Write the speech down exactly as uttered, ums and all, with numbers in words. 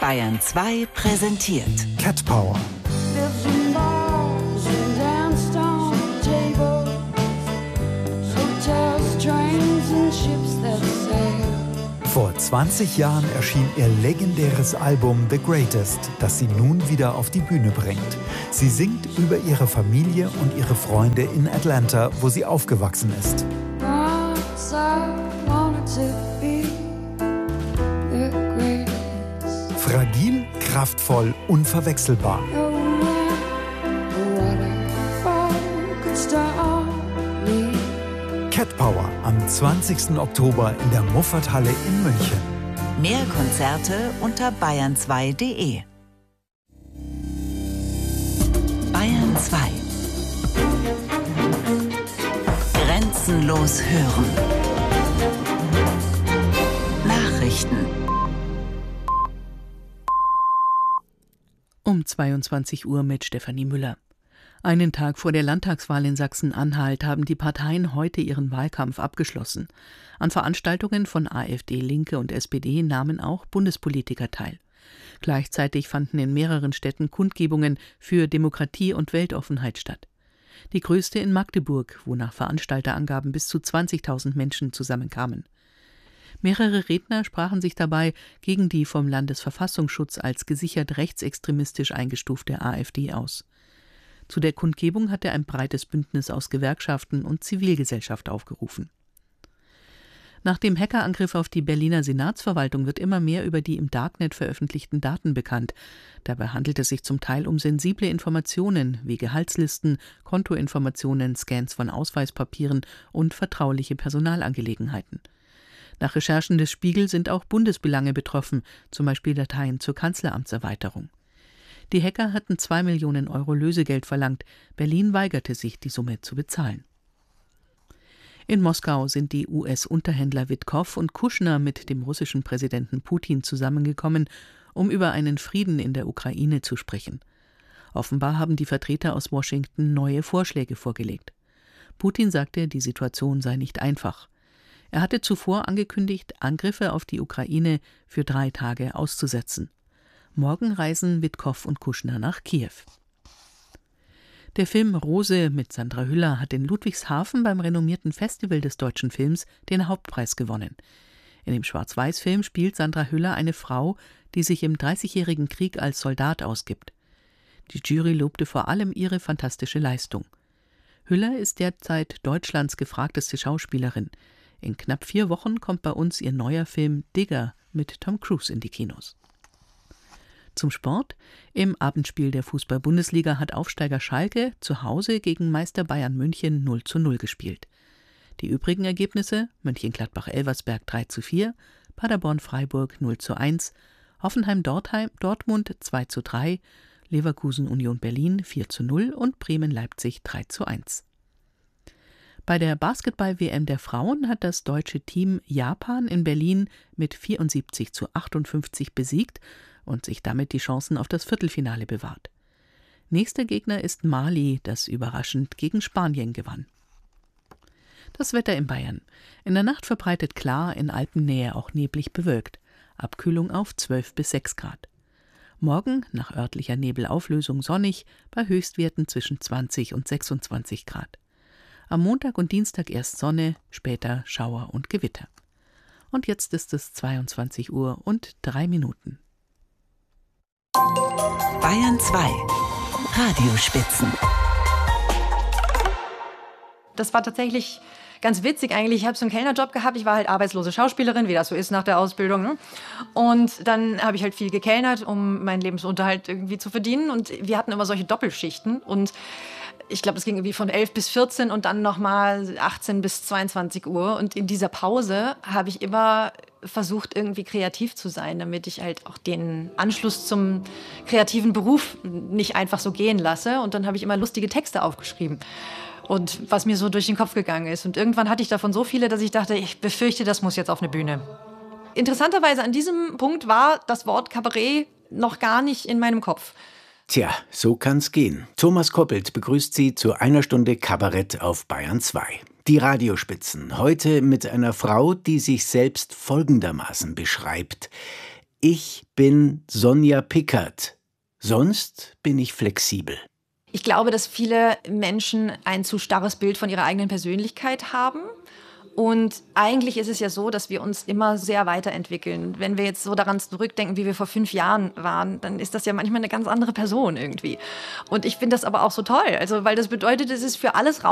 Bayern zwei präsentiert Cat Power. Vor zwanzig Jahren erschien ihr legendäres Album The Greatest, das sie nun wieder auf die Bühne bringt. Sie singt über ihre Familie und ihre Freunde in Atlanta, wo sie aufgewachsen ist. Fragil, kraftvoll, unverwechselbar. Cat Power am zwanzigsten Oktober in der Muffathalle in München. Mehr Konzerte unter bayern zwei punkt de. Bayern zwei. Grenzenlos hören. Nachrichten. Um zweiundzwanzig Uhr mit Stefanie Müller. Einen Tag vor der Landtagswahl in Sachsen-Anhalt haben die Parteien heute ihren Wahlkampf abgeschlossen. An Veranstaltungen von AfD, Linke und S P D nahmen auch Bundespolitiker teil. Gleichzeitig fanden in mehreren Städten Kundgebungen für Demokratie und Weltoffenheit statt. Die größte in Magdeburg, wo nach Veranstalterangaben bis zu zwanzigtausend Menschen zusammenkamen. Mehrere Redner sprachen sich dabei gegen die vom Landesverfassungsschutz als gesichert rechtsextremistisch eingestufte AfD aus. Zu der Kundgebung hatte ein breites Bündnis aus Gewerkschaften und Zivilgesellschaft aufgerufen. Nach dem Hackerangriff auf die Berliner Senatsverwaltung wird immer mehr über die im Darknet veröffentlichten Daten bekannt. Dabei handelt es sich zum Teil um sensible Informationen wie Gehaltslisten, Kontoinformationen, Scans von Ausweispapieren und vertrauliche Personalangelegenheiten. Nach Recherchen des Spiegel sind auch Bundesbelange betroffen, zum Beispiel Dateien zur Kanzleramtserweiterung. Die Hacker hatten zwei Millionen Euro Lösegeld verlangt. Berlin weigerte sich, die Summe zu bezahlen. In Moskau sind die U S-Unterhändler Witkow und Kushner mit dem russischen Präsidenten Putin zusammengekommen, um über einen Frieden in der Ukraine zu sprechen. Offenbar haben die Vertreter aus Washington neue Vorschläge vorgelegt. Putin sagte, die Situation sei nicht einfach. Er hatte zuvor angekündigt, Angriffe auf die Ukraine für drei Tage auszusetzen. Morgen reisen Witkow und Kushner nach Kiew. Der Film Rose mit Sandra Hüller hat in Ludwigshafen beim renommierten Festival des deutschen Films den Hauptpreis gewonnen. In dem Schwarz-Weiß-Film spielt Sandra Hüller eine Frau, die sich im Dreißigjährigen Krieg als Soldat ausgibt. Die Jury lobte vor allem ihre fantastische Leistung. Hüller ist derzeit Deutschlands gefragteste Schauspielerin. In knapp vier Wochen kommt bei uns ihr neuer Film Digger mit Tom Cruise in die Kinos. Zum Sport. Im Abendspiel der Fußball-Bundesliga hat Aufsteiger Schalke zu Hause gegen Meister Bayern München null zu null gespielt. Die übrigen Ergebnisse: Mönchengladbach-Elversberg drei zu vier, Paderborn-Freiburg null zu eins, Hoffenheim-Dortmund zwei zu drei, Leverkusen-Union Berlin vier zu null und Bremen-Leipzig drei zu eins. Bei der Basketball-W M der Frauen hat das deutsche Team Japan in Berlin mit vierundsiebzig zu achtundfünfzig besiegt und sich damit die Chancen auf das Viertelfinale bewahrt. Nächster Gegner ist Mali, das überraschend gegen Spanien gewann. Das Wetter in Bayern. In der Nacht verbreitet klar, in Alpennähe auch neblig bewölkt. Abkühlung auf zwölf bis sechs Grad. Morgen nach örtlicher Nebelauflösung sonnig, bei Höchstwerten zwischen zwanzig und sechsundzwanzig Grad. Am Montag und Dienstag erst Sonne, später Schauer und Gewitter. Und jetzt ist es zweiundzwanzig Uhr und drei Minuten. Bayern zwei. Radiospitzen. Das war tatsächlich ganz witzig eigentlich. Ich habe so einen Kellnerjob gehabt. Ich war halt arbeitslose Schauspielerin, wie das so ist nach der Ausbildung. Ne? Und dann habe ich halt viel gekellnert, um meinen Lebensunterhalt irgendwie zu verdienen. Und wir hatten immer solche Doppelschichten. Und ich glaube, das ging irgendwie von elf bis vierzehn und dann nochmal achtzehn bis zweiundzwanzig Uhr. Und in dieser Pause habe ich immer versucht, irgendwie kreativ zu sein, damit ich halt auch den Anschluss zum kreativen Beruf nicht einfach so gehen lasse. Und dann habe ich immer lustige Texte aufgeschrieben. Und was mir so durch den Kopf gegangen ist. Und irgendwann hatte ich davon so viele, dass ich dachte, ich befürchte, das muss jetzt auf eine Bühne. Interessanterweise an diesem Punkt war das Wort Kabarett noch gar nicht in meinem Kopf. Tja, so kann's gehen. Thomas Koppelt begrüßt Sie zu einer Stunde Kabarett auf Bayern zwei. Die Radiospitzen. Heute mit einer Frau, die sich selbst folgendermaßen beschreibt. Ich bin Sonja Pickert. Sonst bin ich flexibel. Ich glaube, dass viele Menschen ein zu starres Bild von ihrer eigenen Persönlichkeit haben. Und eigentlich ist es ja so, dass wir uns immer sehr weiterentwickeln. Wenn wir jetzt so daran zurückdenken, wie wir vor fünf Jahren waren, dann ist das ja manchmal eine ganz andere Person irgendwie. Und ich finde das aber auch so toll, also weil das bedeutet, es ist für alles Raum.